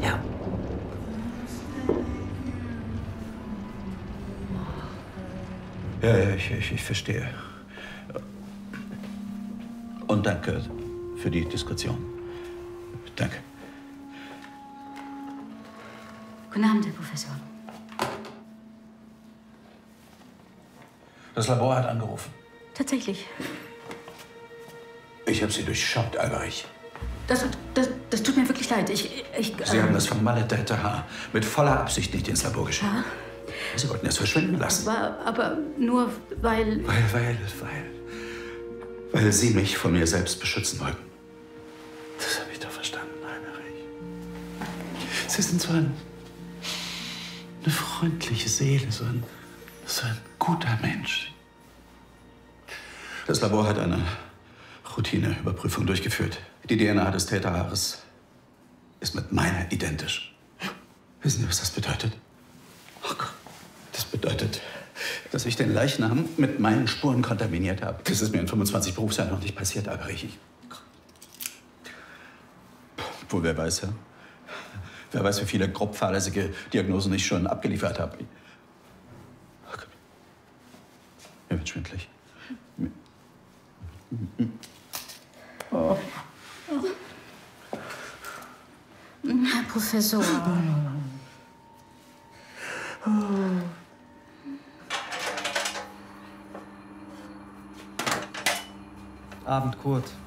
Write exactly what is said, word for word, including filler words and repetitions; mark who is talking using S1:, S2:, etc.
S1: Ja.
S2: Ja, ja, ich, ich, ich verstehe. Und danke für die Diskretion. Danke.
S1: Guten Abend, Herr Professor.
S2: Das Labor hat angerufen.
S1: Tatsächlich.
S2: Ich habe Sie durchschaut, Alberich.
S1: Das, das, das tut mir wirklich leid. Ich, ich,
S2: Sie
S1: ähm,
S2: haben das vermaledeite Haar mit voller Absicht nicht ins Labor geschickt.
S1: Ja?
S2: Sie wollten es verschwinden lassen.
S1: War aber nur, weil...
S2: Weil, weil, weil... Weil Sie mich von mir selbst beschützen wollten. Das habe ich doch verstanden, Alberich. Sie sind so ein... eine freundliche Seele, so ein... so ein guter Mensch. Das Labor hat eine Routineüberprüfung durchgeführt. Die D N A des Täterhaares ist mit meiner identisch. Wissen Sie, was das bedeutet? Oh Gott. Das bedeutet, dass ich den Leichnam mit meinen Spuren kontaminiert habe. Das ist mir in fünfundzwanzig Berufsjahren noch nicht passiert, Alberich. Ich... Wohl, wer weiß, ja? Wer weiß, wie viele grob fahrlässige Diagnosen ich schon abgeliefert habe. Oh Gott. Mir wird schwindelig.
S1: Oh. Herr Professor.
S3: Abend, Kurt.